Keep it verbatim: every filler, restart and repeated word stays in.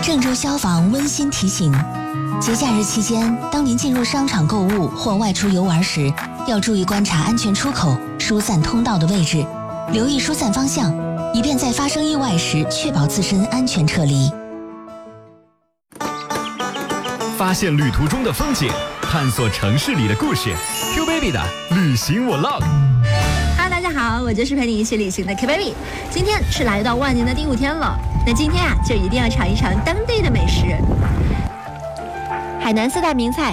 郑州消防温馨提醒：节假日期间，当您进入商场购物或外出游玩时，要注意观察安全出口、疏散通道的位置，留意疏散方向，以便在发生意外时确保自身安全撤离。 发现旅途中的风景，探索城市里的故事。Q Baby 的旅行我 log。 哈喽，大家好，我就是陪你一起旅行的 Q Baby。今天是来到万年的第五天了，那今天啊，就一定要尝一尝当地的美食。海南四大名菜